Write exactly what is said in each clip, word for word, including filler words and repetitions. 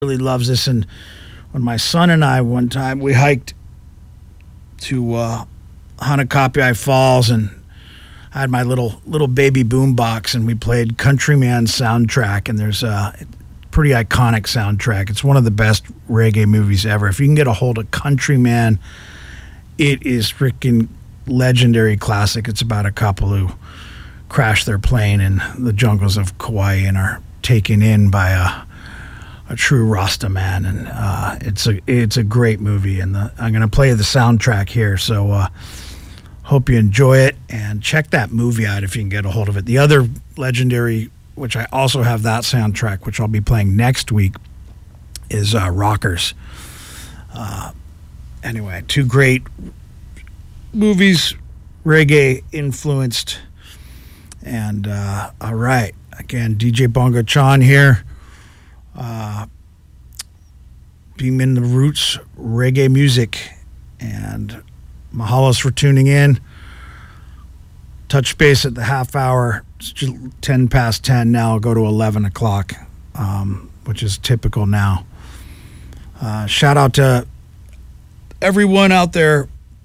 really loves this. And when my son and I, one time, we hiked to uh, Hanakapiai Falls, and I had my little little baby boom box, and we played Countryman soundtrack, and there's a pretty iconic soundtrack. It's one of the best reggae movies ever. If you can get a hold of Countryman, it is freaking legendary classic. It's about a couple who crash their plane in the jungles of Kauai and are taken in by a a true Rasta man, and uh, it's a it's a great movie. And the, I'm going to play the soundtrack here, so uh, hope you enjoy it, and check that movie out if you can get a hold of it. The other legendary, which I also have that soundtrack, which I'll be playing next week, is uh, Rockers. Uh, anyway, two great movies, reggae influenced. And uh, all right, again, D J Bongo Chan here, uh, being in the roots reggae music, and mahalos for tuning in. Touch base at the half hour. It's just ten past ten now. I'll go to eleven o'clock, um, which is typical now. Uh, shout out to everyone out there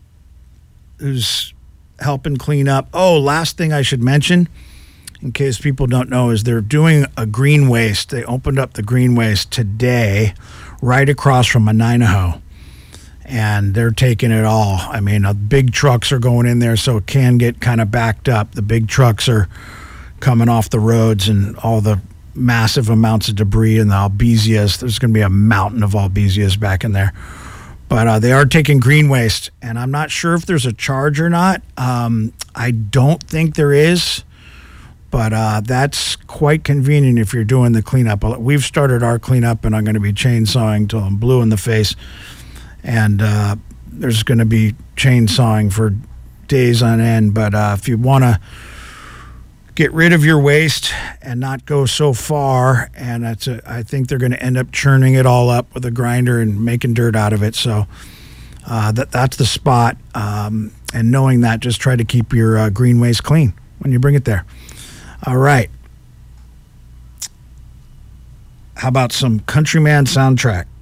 who's helping clean up. Oh, last thing I should mention, in case people don't know, is they're doing a green waste. They opened up the green waste today right across from Anainaho, and they're taking it all. I mean, uh, big trucks are going in there, so it can get kind of backed up. The big trucks are coming off the roads, and all the massive amounts of debris and the albesias. There's going to be a mountain of albesias back in there. But uh, they are taking green waste, and I'm not sure if there's a charge or not. Um, I don't think there is, but uh, that's quite convenient if you're doing the cleanup. We've started our cleanup, and I'm going to be chainsawing till I'm blue in the face, and uh, there's going to be chainsawing for days on end. But uh, if you want to get rid of your waste and not go so far, and that's a, I think they're going to end up churning it all up with a grinder and making dirt out of it. So uh, that that's the spot. Um, and knowing that, just try to keep your uh, green waste clean when you bring it there. All right. How about some Countryman soundtrack?